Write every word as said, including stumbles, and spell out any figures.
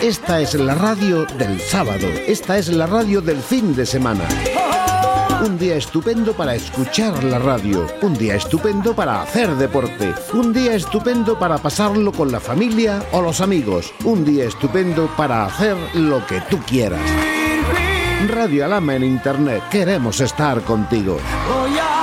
Esta es la radio del sábado. Esta es la radio del fin de semana. Un día estupendo para escuchar la radio. Un día estupendo para hacer deporte. Un día estupendo para pasarlo con la familia o los amigos. Un día estupendo para hacer lo que tú quieras. Radio Alhama en Internet. Queremos estar contigo.